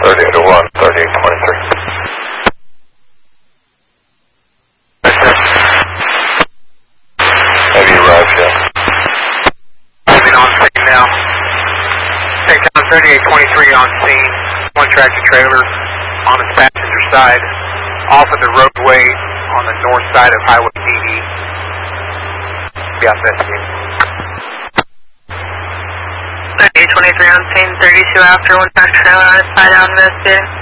3801, 3823. Have you arrived yet? Moving on scene now. Takedown 3823 on scene. One tractor trailer on its passenger side, off of the roadway on the north side of Highway PD. Yeah, investigating. 3823 on scene, 32 after, one tractor trailer on its side, out investigating.